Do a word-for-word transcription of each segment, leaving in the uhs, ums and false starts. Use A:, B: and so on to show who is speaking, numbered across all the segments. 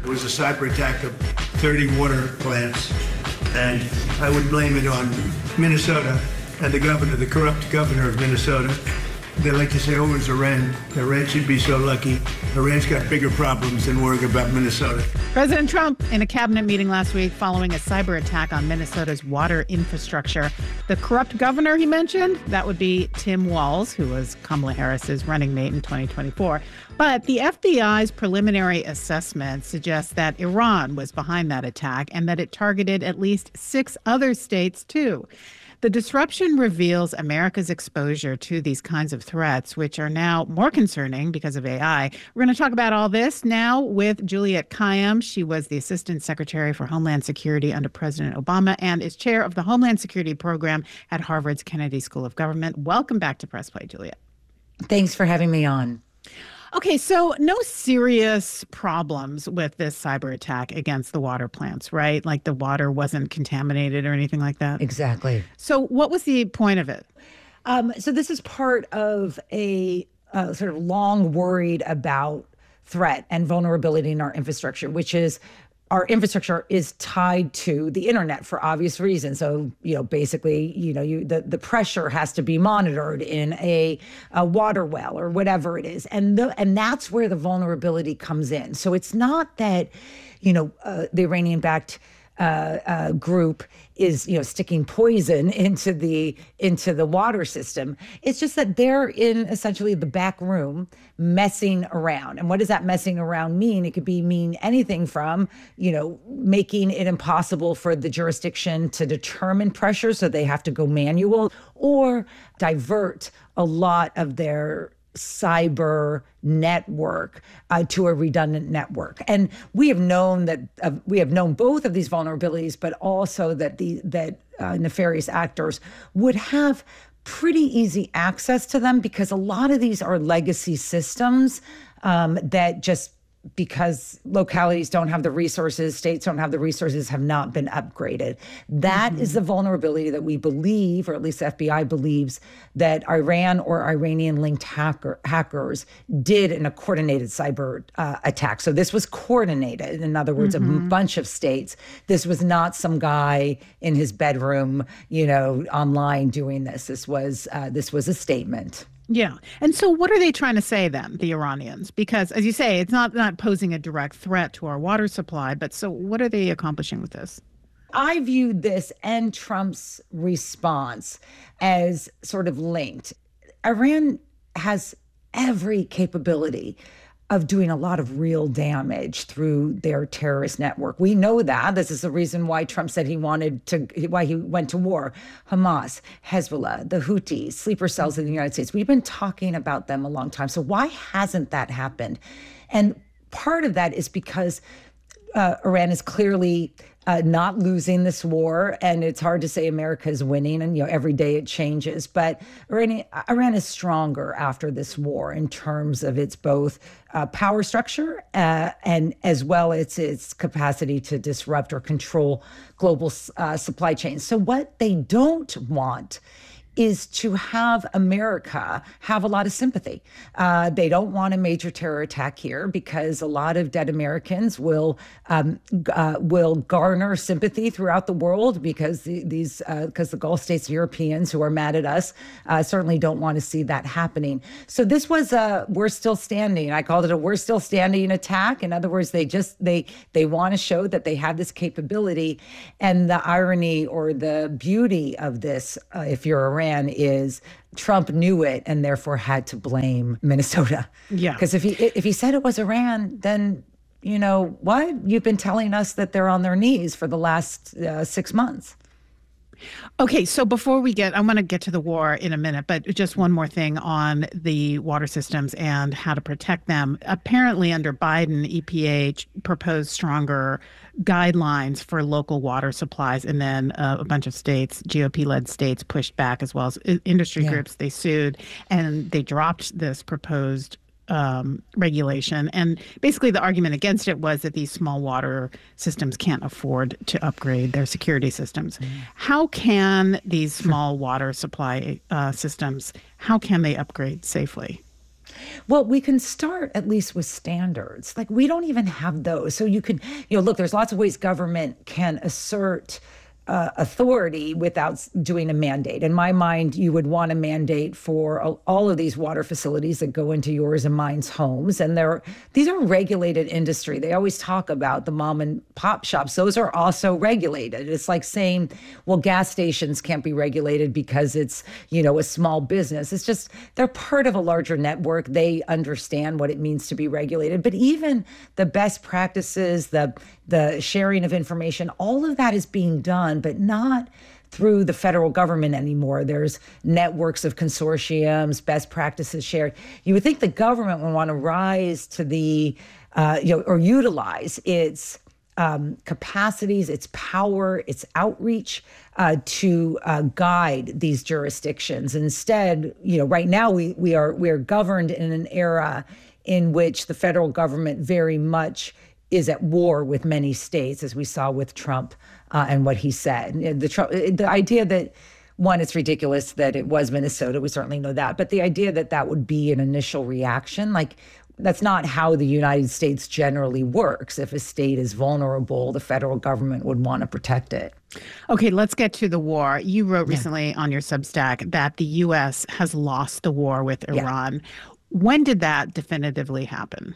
A: was a cyber attack of thirty water plants, and I would blame it on Minnesota and the governor, the corrupt governor of Minnesota. They like to say, oh, it was Iran. Iran should be so lucky. Iran's got bigger problems than worrying about Minnesota.
B: President Trump in a cabinet meeting last week following a cyber attack on Minnesota's water infrastructure. The corrupt governor he mentioned, that would be Tim Walz, who was Kamala Harris's running mate in twenty twenty-four. But the F B I's preliminary assessment suggests that Iran was behind that attack and that it targeted at least six other states, too. The disruption reveals America's exposure to these kinds of threats, which are now more concerning because of A I. We're going to talk about all this now with Juliette Kayyem. She was the Assistant Secretary for Homeland Security under President Obama and is chair of the Homeland Security Program at Harvard's Kennedy School of Government. Welcome back to Press Play, Juliette.
C: Thanks for having me on.
B: Okay, so no serious problems with this cyber attack against the water plants, right? Like the water wasn't contaminated or anything like that?
C: Exactly.
B: So what was the point of it?
C: Um, so this is part of a uh, sort of long worried about threat and vulnerability in our infrastructure, which is our infrastructure is tied to the internet for obvious reasons. So, you know, basically, you know, you the, the pressure has to be monitored in a, a water well or whatever it is. And the, and that's where the vulnerability comes in. So it's not that, you know, uh, the Iranian-backed uh, uh, group is, you know, sticking poison into the into the water system. It's just that they're in essentially the back room messing around. And what does that messing around mean? It could be mean anything from, you know, making it impossible for the jurisdiction to determine pressure, so they have to go manual, or divert a lot of their cyber network uh, to a redundant network. And we have known that uh, we have known both of these vulnerabilities, but also that the that uh, nefarious actors would have pretty easy access to them, because a lot of these are legacy systems um, that just because localities don't have the resources, states don't have the resources, have not been upgraded. That mm-hmm. is the vulnerability that we believe, or at least the F B I believes, that Iran or Iranian-linked hacker, hackers did in a coordinated cyber uh, attack. So this was coordinated. In other words, mm-hmm. a bunch of states. This was not some guy in his bedroom, you know, online doing this. This was uh, this was a statement.
B: Yeah. And so what are they trying to say then, the Iranians? Because, as you say, it's not, not posing a direct threat to our water supply. But so what are they accomplishing with this?
C: I viewed this and Trump's response as sort of linked. Iran has every capability of doing a lot of real damage through their terrorist network. We know that. This is the reason why Trump said he wanted to, why he went to war. Hamas, Hezbollah, the Houthis, sleeper cells in the United States. We've been talking about them a long time. So why hasn't that happened? And part of that is because uh, Iran is clearly Uh, not losing this war, and it's hard to say America is winning, and you know every day it changes. But Iran, Iran is stronger after this war in terms of its both uh, power structure uh, and as well as its capacity to disrupt or control global uh, supply chains. So what they don't want is to have America have a lot of sympathy. Uh, they don't want a major terror attack here because a lot of dead Americans will um, uh, will garner sympathy throughout the world, because the, these because uh, the Gulf states, Europeans who are mad at us uh, certainly don't want to see that happening. So this was a we're still standing. I called it a we're still standing attack. In other words, they just they they want to show that they have this capability, and the irony or the beauty of this, uh, if you're Iran, is Trump knew it and therefore had to blame Minnesota.
B: Yeah.
C: Because if he if he said it was Iran, then, you know, what? You've been telling us that they're on their knees for the last uh, six months.
B: Okay, so before we get, I'm going to get to the war in a minute, but just one more thing on the water systems and how to protect them. Apparently under Biden, E P A proposed stronger guidelines for local water supplies, and then uh, a bunch of states, G O P-led states, pushed back, as well as industry
C: yeah.
B: groups. They sued, and they dropped this proposed Um, regulation. And basically the argument against it was that these small water systems can't afford to upgrade their security systems. Mm. How can these small water supply uh, systems, how can they upgrade safely?
C: Well, we can start at least with standards. Like, we don't even have those. So you can, you know, look, there's lots of ways government can assert uh, authority without doing a mandate. In my mind, you would want a mandate for all of these water facilities that go into yours and mine's homes. And they're, these are regulated industry. They always talk about the mom and pop shops. Those are also regulated. It's like saying, well, gas stations can't be regulated because it's, you know, a small business. It's just, they're part of a larger network. They understand what it means to be regulated. But even the best practices, the the sharing of information, all of that is being done, but not through the federal government anymore. There's networks of consortiums, best practices shared. You would think the government would want to rise to the, uh, you know, or utilize its um, capacities, its power, its outreach uh, to uh, guide these jurisdictions. Instead, you know, right now we we are we are governed in an era in which the federal government very much is at war with many states, as we saw with Trump uh, and what he said. The, Trump, the idea that, one, it's ridiculous that it was Minnesota, we certainly know that, but the idea that that would be an initial reaction, like, that's not how the United States generally works. If a state is vulnerable, the federal government would want to protect it.
B: Okay, let's get to the war. You wrote recently yeah. on your Substack that the U S has lost the war with Iran. Yeah. When did that definitively happen?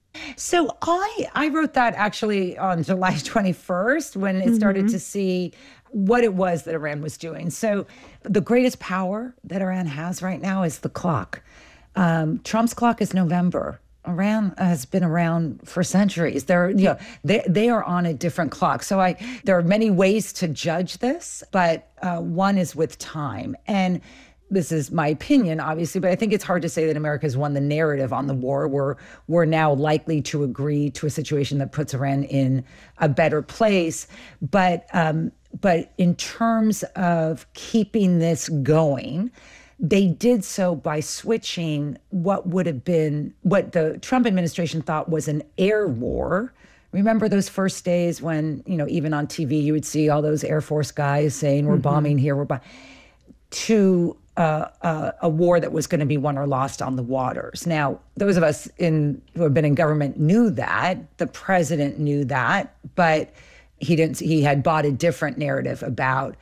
C: So I I wrote that actually on July twenty-first when it started mm-hmm. to see what it was that Iran was doing. So the greatest power that Iran has right now is the clock. Um, Trump's clock is November. Iran has been around for centuries. They're, you know, they they are on a different clock. So I there are many ways to judge this, but uh, one is with time. And this is my opinion, obviously, but I think it's hard to say that America has won the narrative on the war. We're, we're now likely to agree to a situation that puts Iran in a better place. But, um, but in terms of keeping this going, they did so by switching what would have been, what the Trump administration thought was an air war. Remember those first days when, you know, even on T V, you would see all those Air Force guys saying, we're mm-hmm. bombing here, we're bombing, to Uh, uh, a war that was going to be won or lost on the waters. Now, those of us in who have been in government knew that. The president knew that, but he didn't. He had bought a different narrative about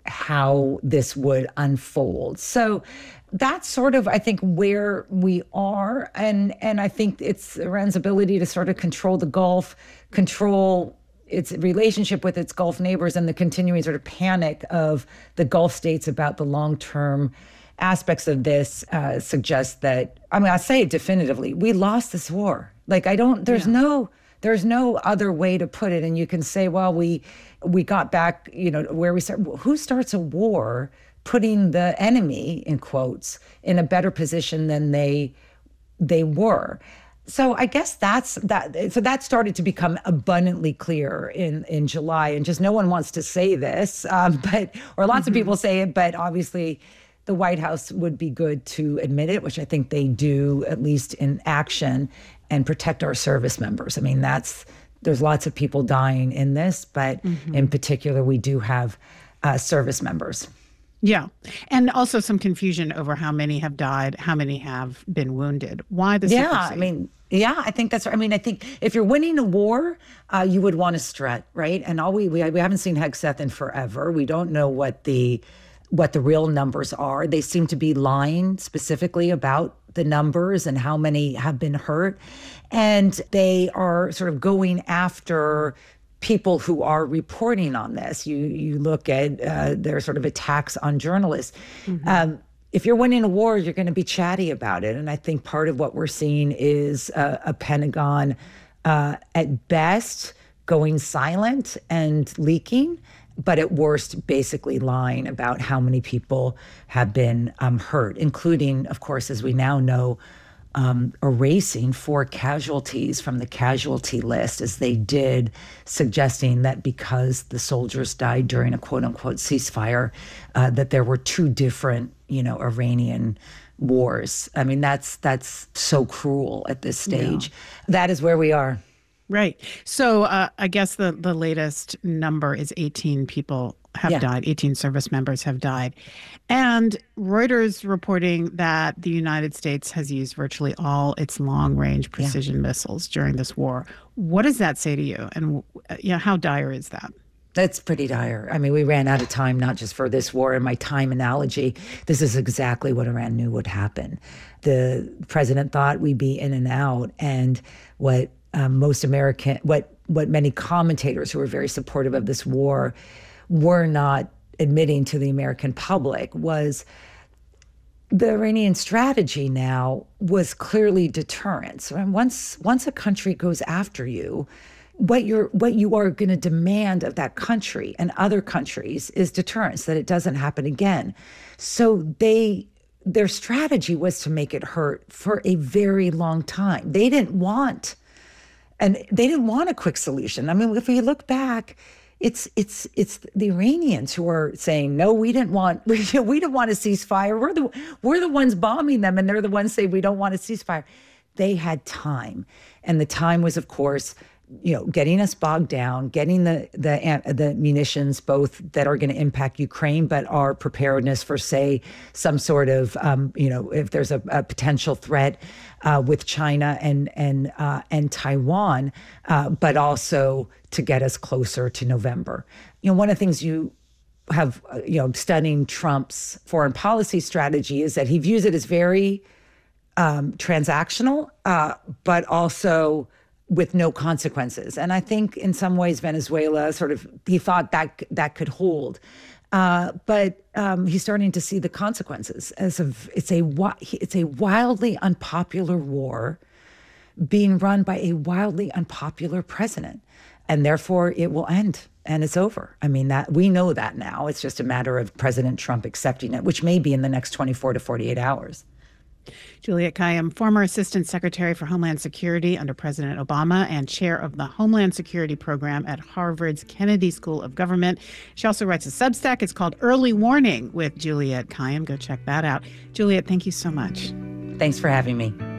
C: how this would unfold. So that's sort of, I think, where we are, and and I think it's Iran's ability to sort of control the Gulf, control its relationship with its Gulf neighbors, and the continuing sort of panic of the Gulf states about the long-term aspects of this uh, suggest that, I mean, I say it definitively, we lost this war. Like, I don't, there's yeah. no, there's no other way to put it. And you can say, well, we, we got back, you know, where we start. Who starts a war putting the enemy, in quotes, in a better position than they, they were? So I guess that's that. So that started to become abundantly clear in, in July, and just no one wants to say this, um, but or lots mm-hmm. of people say it, but obviously the White House would be good to admit it, which I think they do, at least in action, and protect our service members. I mean, that's there's lots of people dying in this, but mm-hmm. in particular, we do have uh, service members.
B: Yeah. And also some confusion over how many have died, how many have been wounded. Why the secrecy?
C: Yeah, I mean, yeah, I think that's right. I mean, I think if you're winning a war, uh, you would want to strut, right? And all we, we we haven't seen Hegseth in forever. We don't know what the what the real numbers are. They seem to be lying specifically about the numbers and how many have been hurt. And they are sort of going after people who are reporting on this. You you look at uh, their sort of attacks on journalists. Mm-hmm. Um, if you're winning a war, you're going to be chatty about it. And I think part of what we're seeing is uh, a Pentagon uh, at best going silent and leaking, but at worst basically lying about how many people have been um, hurt, including, of course, as we now know, Um, erasing four casualties from the casualty list, as they did, suggesting that because the soldiers died during a quote-unquote ceasefire, uh, that there were two different, you know, Iranian wars. I mean, that's that's so cruel at this stage. Yeah. That is where we are.
B: Right. So uh, I guess the, the latest number is eighteen people have
C: Yeah.
B: died. eighteen service members have died. And Reuters reporting that the United States has used virtually all its long-range precision missiles during this war. What does that say to you? And uh, you know, how dire is that?
C: That's pretty dire. I mean, we ran out of time, not just for this war. In my time analogy, this is exactly what Iran knew would happen. The president thought we'd be in and out, and what um, most American, what what many commentators who were very supportive of this war were not admitting to the American public was the Iranian strategy now was clearly deterrence. I mean, once once a country goes after you, what you're what you are going to demand of that country and other countries is deterrence, that it doesn't happen again. So they their strategy was to make it hurt for a very long time. They didn't want and they didn't want a quick solution. I mean, if we look back, it's it's it's the Iranians who are saying, no, we didn't want we, we didn't want a ceasefire. We're the we're the ones bombing them, and they're the ones saying we don't want a ceasefire. They had time, and the time was, of course, you know, getting us bogged down, getting the the the munitions both that are going to impact Ukraine, but our preparedness for, say, some sort of, um, you know, if there's a, a potential threat uh, with China and and uh, and Taiwan, uh, but also to get us closer to November. You know, one of the things you have, uh, you know, studying Trump's foreign policy strategy is that he views it as very um, transactional, uh, but also with no consequences. And I think in some ways Venezuela sort of, he thought that that could hold. Uh, but um, he's starting to see the consequences as of, it's a, it's a wildly unpopular war being run by a wildly unpopular president. And therefore it will end and it's over. I mean, that we know that now. It's just a matter of President Trump accepting it, which may be in the next twenty-four to forty-eight hours.
B: Juliette Kayyem, former Assistant Secretary for Homeland Security under President Obama and chair of the Homeland Security Program at Harvard's Kennedy School of Government. She also writes a Substack. It's called Early Warning with Juliette Kayyem. Go check that out. Juliette, thank you so much.
C: Thanks for having me.